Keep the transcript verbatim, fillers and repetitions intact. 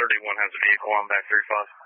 thirty-one has a vehicle on back three five.